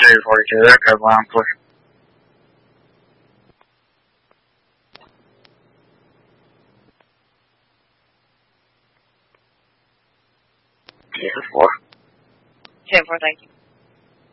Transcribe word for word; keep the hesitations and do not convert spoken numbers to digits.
Series forty-two, that code line, please. Yes, four. ten four, thank you.